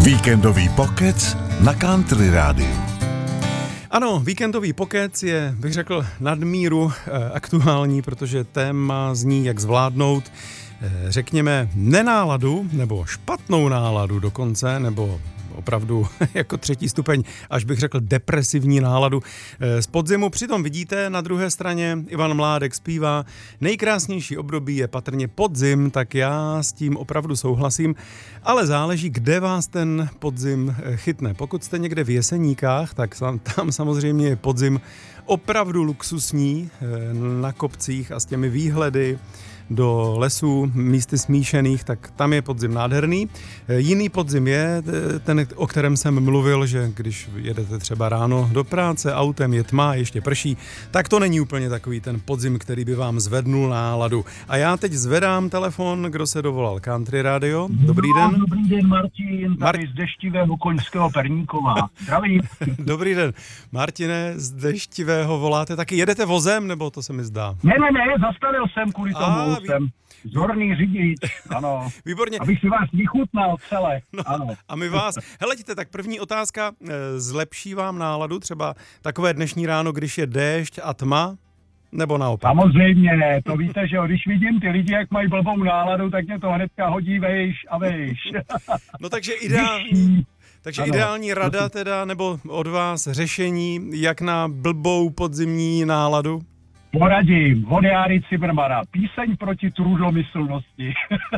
Víkendový pokec na Country Rádiu. Ano, víkendový pokec je, bych řekl, nadmíru aktuální, protože téma zní, jak zvládnout, řekněme, nenáladu, nebo špatnou náladu dokonce, nebo opravdu jako 3. stupeň, až bych řekl depresivní náladu z podzimu. Přitom vidíte, na druhé straně Ivan Mládek zpívá, nejkrásnější období je patrně podzim, tak já s tím opravdu souhlasím, ale záleží, kde vás ten podzim chytne. Pokud jste někde v Jeseníkách, tak tam samozřejmě je podzim opravdu luxusní na kopcích a s těmi výhledy do lesů, místy smíšených, tak tam je podzim nádherný. Jiný podzim je ten, o kterém jsem mluvil, že když jedete třeba ráno do práce autem, je tma, ještě prší, tak to není úplně takový ten podzim, který by vám zvednul náladu. A já teď zvedám telefon, kdo se dovolal. Country Radio, dobrý den. Dobrý den, Martin, tady z deštivého Koňského Perníkova. Zdravím. Dobrý den. Martine, z deštivého voláte, taky jedete vozem, nebo to se mi zdá? Ne, zastavil jsem kvůli tomu. Jsem zorný řidič, ano. Výborně. Abych si vás vychutnal celé, no, ano. A my vás, heleďte, tak první otázka, zlepší vám náladu třeba takové dnešní ráno, když je déšť a tma, nebo naopak? Samozřejmě, to víte, že když vidím ty lidi, jak mají blbou náladu, tak mě to hnedka hodí vejš a vejš. No takže ideální rada teda, nebo od vás řešení, jak na blbou podzimní náladu? Poradím, od Járy Cimrmana, píseň proti trudomyslnosti.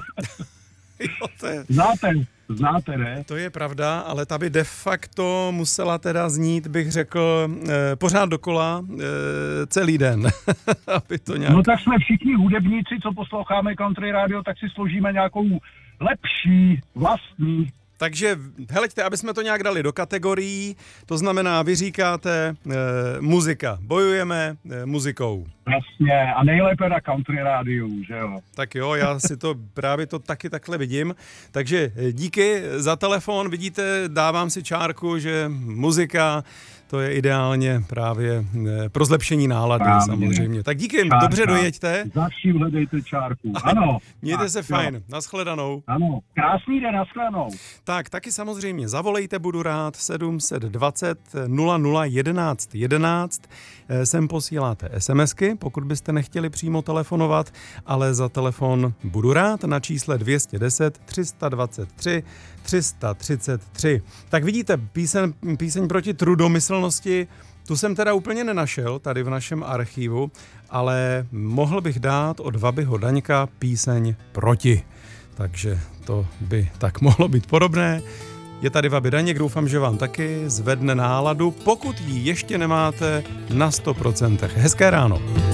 Znáte, ne? To je pravda, ale ta by de facto musela teda znít, bych řekl, pořád dokola celý den. Aby to nějak... No tak jsme všichni hudebníci, co posloucháme Country Radio, tak si složíme nějakou lepší, vlastní. Takže, heleďte, aby jsme to nějak dali do kategorií, to znamená, vy říkáte muzika, bojujeme muzikou. Jasně, a nejlépe na Country Rádiu, že jo. Tak jo, já si to právě to taky takhle vidím, takže díky za telefon, vidíte, dávám si čárku, že muzika, to je ideálně právě pro zlepšení nálady samozřejmě. Tak díky, čárka. Dobře dojeďte. Za vším hledejte čárku, ano. Mějte se fajn, naschledanou. Ano, krásný den, naschledanou. Tak, taky samozřejmě zavolejte, budu rád, 720 00 11 11, sem posíláte SMSky, pokud byste nechtěli přímo telefonovat, ale za telefon budu rád na čísle 210 323 333. Tak vidíte, píseň proti trudomyslnosti, tu jsem teda úplně nenašel tady v našem archivu, ale mohl bych dát od Vabyho Daňka píseň proti. Takže to by tak mohlo být podobné. Je tady Vaby Daněk, doufám, že vám taky zvedne náladu, pokud ji ještě nemáte na 100%. Hezké ráno.